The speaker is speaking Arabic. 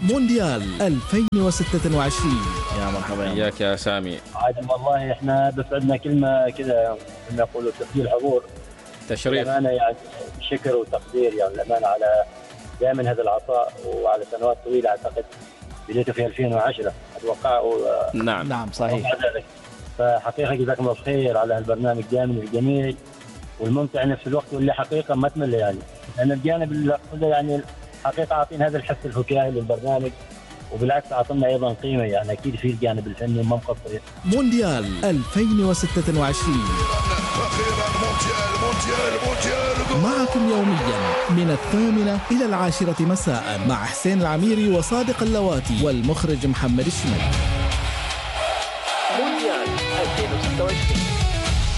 مونديال 2026. يا مرحبا إياك يا سامي. عادم والله احنا بسعدنا كلمة كذا كما يقولوا تسجيل حضور. تشريف. الأمانة يعني شكر وتقدير يعني الأمانة على دائما هذا العطاء وعلى سنوات طويلة أعتقد بديته في 2010 أتوقع. نعم صحيح. فحقيقة جزاكم الله خير على هالبرنامج دائما الجميل والممتع نفس الوقت واللي حقيقة ما تمل يعني. لأن الجانب اللي أقصده يعني حقيقة أعطينا هذا الحس الفكاهي للبرنامج وبالعكس أعطينا أيضا قيمة يعني أكيد في الجانب الفني ما مقصر. مونديال 2026 معكم يوميا من 8 إلى 10 مساء مع حسين العميري وصادق اللواتي والمخرج محمد الشمال.